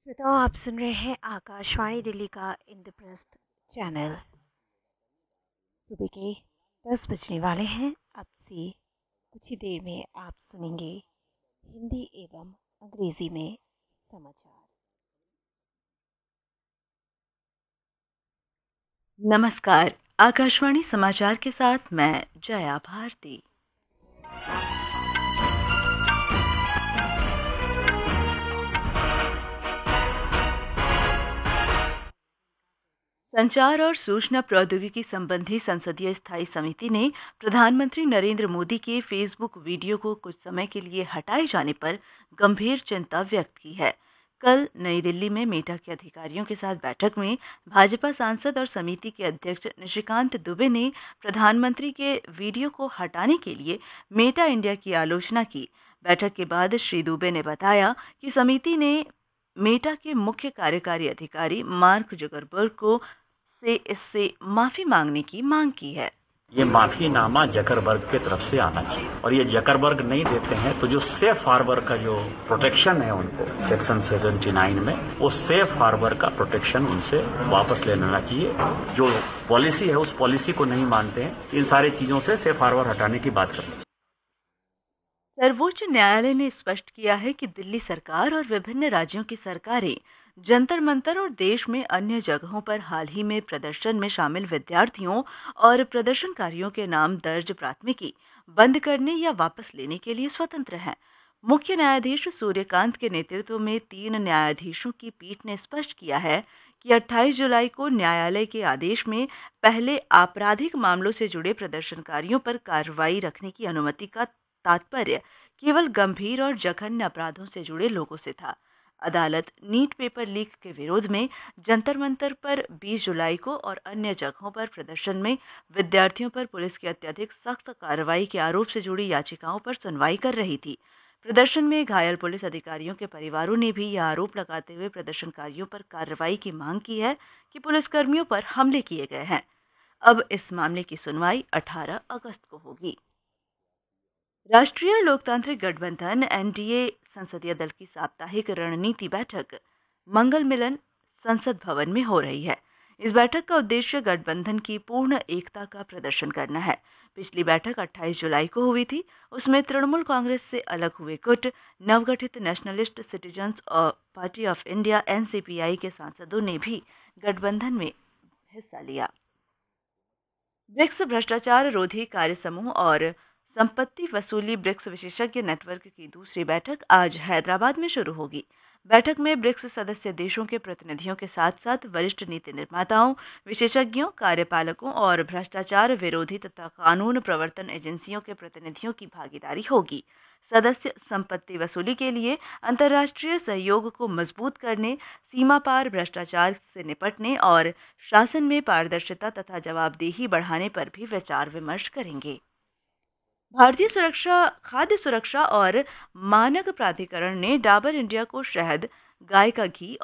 श्रोताओं, आप सुन रहे हैं आकाशवाणी दिल्ली का इंद्रप्रस्थ चैनल। सुबह के 10 बजने वाले हैं। अब से कुछ ही देर में आप सुनेंगे हिंदी एवं अंग्रेजी में समाचार। नमस्कार। आकाशवाणी समाचार के साथ मैं जया भारती। संचार और सूचना प्रौद्योगिकी संबंधी संसदीय स्थायी समिति ने प्रधानमंत्री नरेंद्र मोदी के फेसबुक वीडियो को कुछ समय के लिए हटाए जाने पर गंभीर चिंता व्यक्त की है। कल नई दिल्ली में मेटा के अधिकारियों के साथ बैठक में भाजपा सांसद और समिति के अध्यक्ष निशिकांत दुबे ने प्रधानमंत्री के वीडियो को हटाने के लिए मेटा इंडिया की आलोचना की। बैठक के बाद श्री दुबे ने बताया कि समिति ने मेटा के मुख्य कार्यकारी अधिकारी मार्क जुकरबर्ग को से इससे माफी मांगने की मांग की है। ये माफीनामा जकरबर्ग की तरफ से आना चाहिए और ये जकरबर्ग नहीं देते हैं तो जो सेफ हार्बर का जो प्रोटेक्शन है उनको सेक्शन 79 में, वो सेफ हार्बर का प्रोटेक्शन उनसे वापस ले लेना चाहिए। जो पॉलिसी है उस पॉलिसी को नहीं मानते हैं। इन सारी चीजों से सेफ हार्बर हटाने की बात करते हैं। सर्वोच्च न्यायालय ने स्पष्ट किया है कि दिल्ली सरकार और विभिन्न राज्यों की सरकारें जंतर मंतर और देश में अन्य जगहों पर हाल ही में प्रदर्शन में शामिल विद्यार्थियों और प्रदर्शनकारियों के नाम दर्ज प्राथमिकी बंद करने या वापस लेने के लिए स्वतंत्र हैं। मुख्य न्यायाधीश सूर्यकांत के नेतृत्व में 3 न्यायाधीशों की पीठ ने स्पष्ट किया है कि 28 जुलाई को न्यायालय के आदेश में पहले आपराधिक मामलों से जुड़े प्रदर्शनकारियों पर कार्रवाई रखने की अनुमति का तात्पर्य केवल गंभीर और जघन्य अपराधों से जुड़े लोगों से था। अदालत नीट पेपर लीक के विरोध में जंतर मंतर पर 20 जुलाई को और अन्य जगहों पर प्रदर्शन में विद्यार्थियों पर पुलिस की अत्यधिक सख्त कार्रवाई के आरोप से जुड़ी याचिकाओं पर सुनवाई कर रही थी। प्रदर्शन में घायल पुलिस अधिकारियों के परिवारों ने भी यह आरोप लगाते हुए प्रदर्शनकारियों पर कार्रवाई की मांग की है कि पुलिसकर्मियों पर हमले किए गए हैं। अब इस मामले की सुनवाई 18 अगस्त को होगी। राष्ट्रीय लोकतांत्रिक गठबंधन एनडीए संसदीय दल की साप्ताहिक रणनीति बैठक मंगल मिलन संसद भवन में हो रही है। इस बैठक का उद्देश्य गठबंधन की पूर्ण एकता का प्रदर्शन करना है। पिछली बैठक 28 जुलाई को हुई थी। उसमें तृणमूल कांग्रेस से अलग हुए गुट, नवगठित nationalist citizens party of India NCPI के सांसदों ने भी गठबंधन में हिस्सा लिया। ब्रिक्स भ्रष्टाचार रोधी कार्य समूह और संपत्ति वसूली ब्रिक्स विशेषज्ञ नेटवर्क की दूसरी बैठक आज हैदराबाद में शुरू होगी। बैठक में ब्रिक्स सदस्य देशों के प्रतिनिधियों के साथ साथ वरिष्ठ नीति निर्माताओं, विशेषज्ञों, कार्यपालकों और भ्रष्टाचार विरोधी तथा कानून प्रवर्तन एजेंसियों के प्रतिनिधियों की भागीदारी होगी। सदस्य संपत्ति वसूली के लिए अंतर्राष्ट्रीय सहयोग को मजबूत करने, सीमा पार भ्रष्टाचार से निपटने और शासन में पारदर्शिता तथा जवाबदेही बढ़ाने पर भी विचार विमर्श करेंगे। भारतीय खाद्य सुरक्षा और मानक प्राधिकरण ने डाबर इंडिया को शहद, गाय का घी